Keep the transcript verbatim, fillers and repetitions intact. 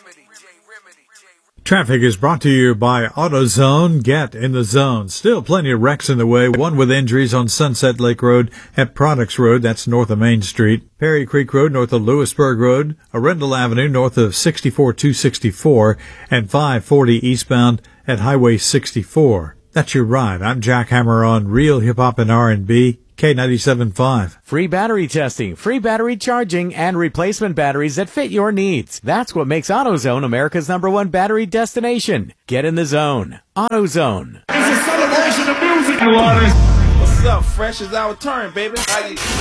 Traffic is brought to you by AutoZone. Get in the zone. Still plenty of wrecks in the way. One with injuries on Sunset Lake Road at Products Road. That's north of Main Street. Perry Creek Road north of Lewisburg Road. Arundel Avenue north of sixty-four two sixty-four. And five forty eastbound at Highway sixty-four. That's your ride. I'm Jack Hammer on Real Hip Hop and R and B. K ninety-seven point five. Free battery testing, free battery charging, and replacement batteries that fit your needs. That's what makes AutoZone America's number one battery destination. Get in the zone. AutoZone. It's a celebration of music. What's up? Fresh is our turn, baby.